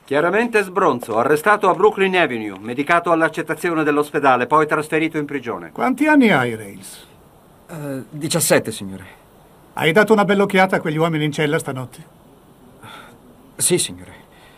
Chiaramente sbronzo, arrestato a Brooklyn Avenue, medicato all'accettazione dell'ospedale, poi trasferito in prigione. Quanti anni hai, Rails? 17, signore. Hai dato una bella occhiata a quegli uomini in cella stanotte? Sì, signore.